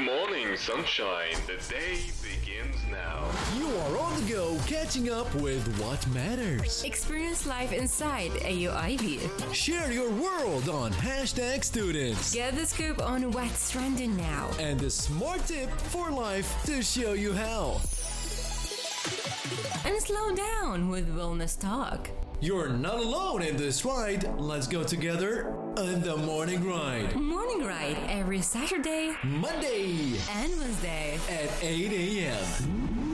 morning, sunshine. The day begins now. You are on the go, catching up with what matters. Experience life inside AUIB. Share your world on Hashtag Students. Get the scoop on what's trending now. And the smart tip for life to show you how. And slow down with Wellness Talk. You're not alone in this ride. Let's go together on the Morning Ride. Morning Ride every Saturday, Monday and Wednesday at 8 a.m.